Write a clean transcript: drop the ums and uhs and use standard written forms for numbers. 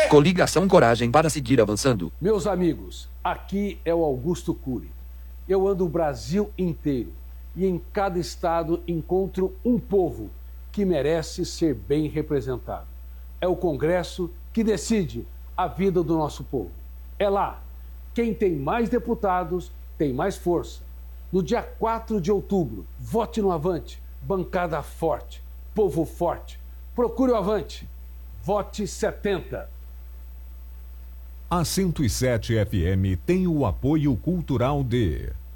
Coligação Coragem para seguir avançando. Meus amigos, aqui é o Augusto Cury. Eu ando o Brasil inteiro e em cada estado encontro um povo que merece ser bem representado. É o Congresso que decide a vida do nosso povo. É lá. Quem tem mais deputados tem mais força. No dia 4 de outubro, vote no Avante. Bancada forte, povo forte. Procure o Avante. Vote 70. A 107 FM tem o apoio cultural de